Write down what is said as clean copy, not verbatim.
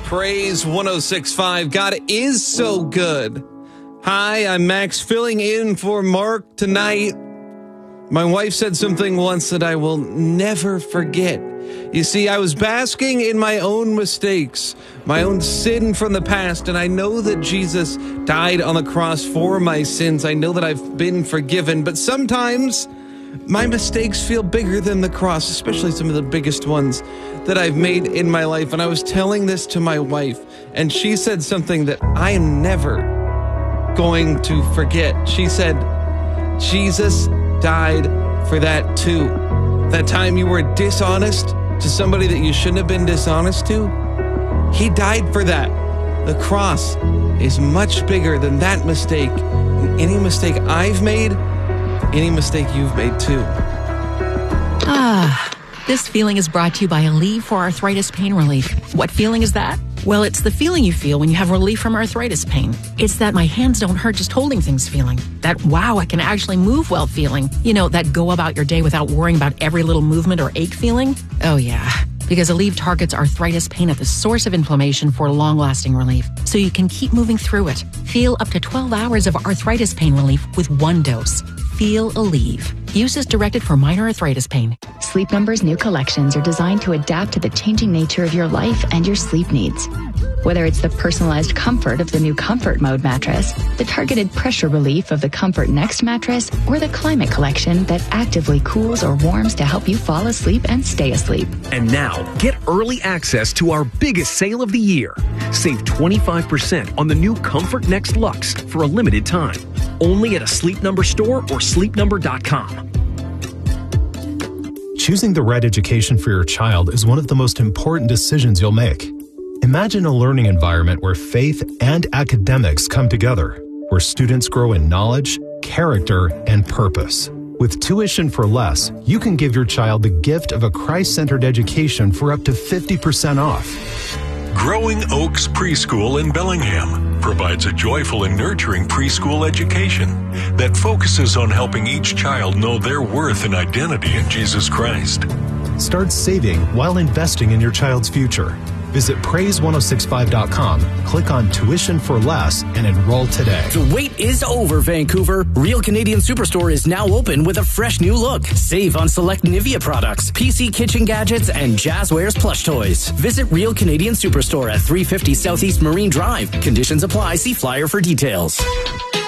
Praise 106.5. God is so good. Hi, I'm Max, filling in for Mark tonight. My wife said something once that I will never forget. You see, I was basking in my own mistakes, my own sin from the past, and I know that Jesus died on the cross for my sins. I know that I've been forgiven, but sometimes my mistakes feel bigger than the cross, especially some of the biggest ones that I've made in my life. And I was telling this to my wife, and she said something that I am never going to forget. She said, Jesus died for that too. That time you were dishonest to somebody that you shouldn't have been dishonest to, he died for that. The cross is much bigger than that mistake. And any mistake I've made, any mistake you've made too. This feeling is brought to you by Aleve for arthritis pain relief. What feeling is that? Well, it's the feeling you feel when you have relief from arthritis pain. It's that my hands don't hurt just holding things feeling. That wow, I can actually move well feeling. You know, that go about your day without worrying about every little movement or ache feeling. Oh yeah, because Aleve targets arthritis pain at the source of inflammation for long-lasting relief, so you can keep moving through it. Feel up to 12 hours of arthritis pain relief with one dose. Feel Aleve. Use is directed for minor arthritis pain. Sleep Number's new collections are designed to adapt to the changing nature of your life and your sleep needs. Whether it's the personalized comfort of the new Comfort Mode mattress, the targeted pressure relief of the Comfort Next mattress, or the Climate Collection that actively cools or warms to help you fall asleep and stay asleep. And now, get early access to our biggest sale of the year. Save 25% on the new Comfort Next Luxe for a limited time. Only at a Sleep Number store or sleepnumber.com. Choosing the right education for your child is one of the most important decisions you'll make. Imagine a learning environment where faith and academics come together, where students grow in knowledge, character, and purpose. With Tuition for Less, you can give your child the gift of a Christ-centered education for up to 50% off. Growing Oaks Preschool in Bellingham provides a joyful and nurturing preschool education that focuses on helping each child know their worth and identity in Jesus Christ. Start saving while investing in your child's future. Visit praise1065.com, click on Tuition for Less, and enroll today. The wait is over, Vancouver. Real Canadian Superstore is now open with a fresh new look. Save on select Nivea products, PC kitchen gadgets, and Jazzwares plush toys. Visit Real Canadian Superstore at 350 Southeast Marine Drive. Conditions apply. See flyer for details.